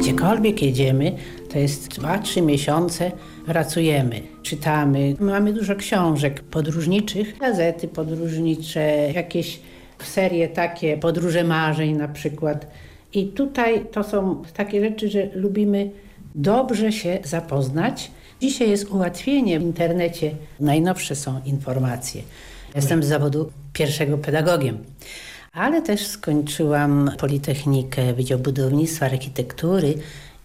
Gdziekolwiek jedziemy, to jest 2-3 miesiące, pracujemy, czytamy. Mamy dużo książek podróżniczych, gazety podróżnicze, jakieś serie takie, podróże marzeń na przykład. I tutaj to są takie rzeczy, że lubimy dobrze się zapoznać. Dzisiaj jest ułatwienie w internecie, najnowsze są informacje. Jestem z zawodu pierwszego pedagogiem, ale też skończyłam Politechnikę, Wydział Budownictwa, Architektury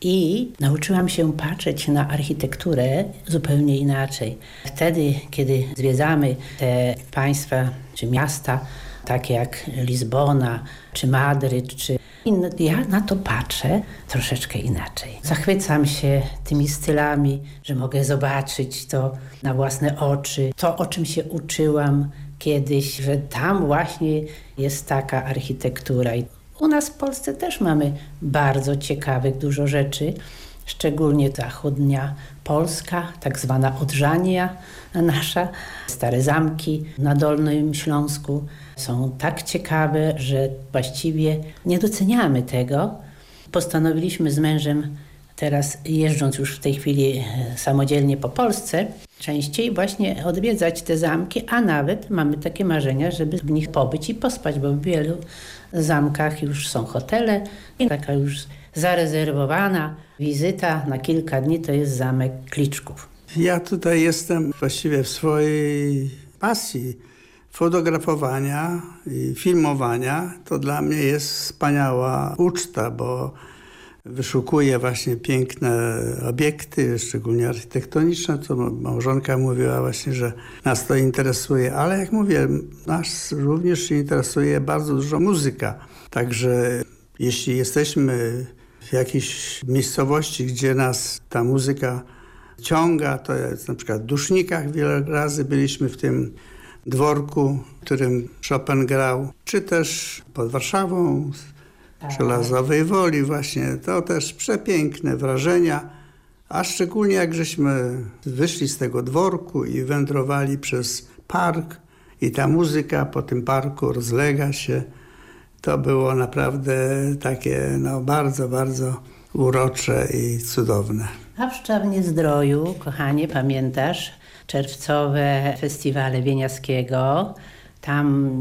i nauczyłam się patrzeć na architekturę zupełnie inaczej. Wtedy, kiedy zwiedzamy te państwa czy miasta, takie jak Lizbona, czy Madryt, czy inne, ja na to patrzę troszeczkę inaczej. Zachwycam się tymi stylami, że mogę zobaczyć to na własne oczy, to o czym się uczyłam kiedyś, że tam właśnie jest taka architektura. I u nas w Polsce też mamy bardzo ciekawych dużo rzeczy, szczególnie zachodnia Polska, tak zwana Odrzania nasza, stare zamki na Dolnym Śląsku są tak ciekawe, że właściwie nie doceniamy tego. Postanowiliśmy z mężem teraz, jeżdżąc już w tej chwili samodzielnie po Polsce, częściej właśnie odwiedzać te zamki, a nawet mamy takie marzenia, żeby w nich pobyć i pospać, bo w wielu zamkach już są hotele i taka już zarezerwowana wizyta na kilka dni to jest zamek Kliczków. Ja tutaj jestem właściwie w swojej pasji fotografowania i filmowania. To dla mnie jest wspaniała uczta, bo wyszukuję właśnie piękne obiekty, szczególnie architektoniczne, co małżonka mówiła właśnie, że nas to interesuje, ale jak mówię, nas również interesuje bardzo dużo muzyka. Także jeśli jesteśmy w jakiejś miejscowości, gdzie nas ta muzyka ciąga, to jest na przykład w Dusznikach wiele razy byliśmy w tym dworku, w którym Chopin grał, czy też pod Warszawą, przy Lazowej Woli właśnie. To też przepiękne wrażenia, a szczególnie jak żeśmy wyszli z tego dworku i wędrowali przez park i ta muzyka po tym parku rozlega się. To było naprawdę takie bardzo, bardzo urocze i cudowne. A w Szczawnie-Zdroju, kochanie, pamiętasz czerwcowe festiwale Wieniawskiego? Tam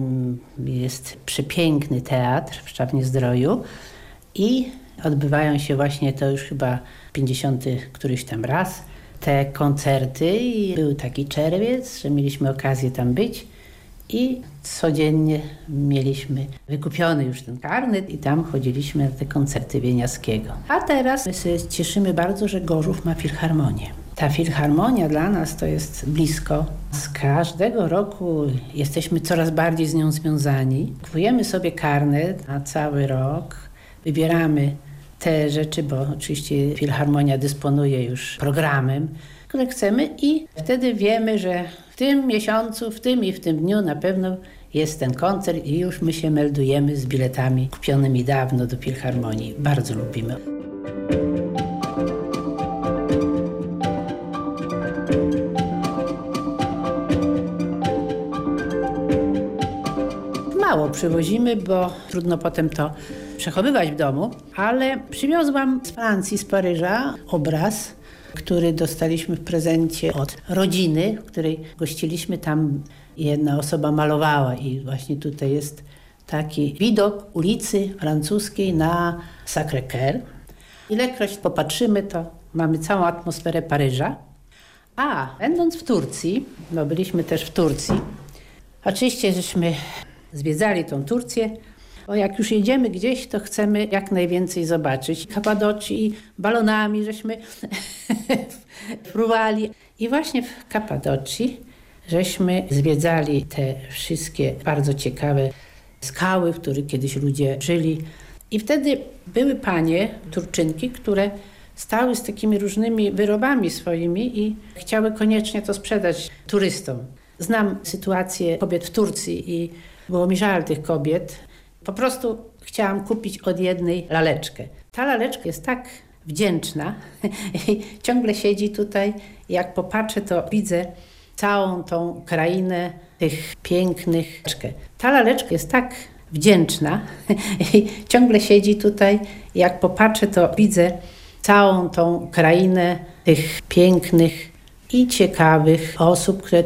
jest przepiękny teatr w Szczawnie-Zdroju i odbywają się właśnie, to już chyba 50. któryś tam raz, te koncerty i był taki czerwiec, że mieliśmy okazję tam być i codziennie mieliśmy wykupiony już ten karnet i tam chodziliśmy na te koncerty Wieniawskiego. A teraz my się cieszymy bardzo, że Gorzów ma filharmonię. Ta filharmonia dla nas to jest blisko. Z każdego roku jesteśmy coraz bardziej z nią związani. Kupujemy sobie karnet na cały rok, wybieramy te rzeczy, bo oczywiście filharmonia dysponuje już programem, które chcemy i wtedy wiemy, że w tym miesiącu, w tym i w tym dniu na pewno jest ten koncert i już my się meldujemy z biletami kupionymi dawno do filharmonii. Bardzo lubimy. Mało przywozimy, bo trudno potem to przechowywać w domu, ale przywiozłam z Francji, z Paryża obraz, który dostaliśmy w prezencie od rodziny, w której gościliśmy. Tam jedna osoba malowała i właśnie tutaj jest taki widok ulicy francuskiej na Sacré-Cœur. Ilekroć popatrzymy, to mamy całą atmosferę Paryża. A będąc w Turcji, bo byliśmy też w Turcji, oczywiście żeśmy zwiedzali tą Turcję, bo jak już jedziemy gdzieś, to chcemy jak najwięcej zobaczyć. Kapadokii balonami żeśmy fruwali. I właśnie w Kapadokii żeśmy zwiedzali te wszystkie bardzo ciekawe skały, w których kiedyś ludzie żyli. I wtedy były panie, Turczynki, które stały z takimi różnymi wyrobami swoimi i chciały koniecznie to sprzedać turystom. Znam sytuację kobiet w Turcji i było mi żal tych kobiet. Po prostu chciałam kupić od jednej laleczkę. Ta laleczka jest tak wdzięczna i ciągle siedzi tutaj. Jak popatrzę, to widzę całą tą krainę tych pięknych. Ta laleczka jest tak wdzięczna i ciągle siedzi tutaj. Jak popatrzę, to widzę całą tą krainę tych pięknych i ciekawych osób, które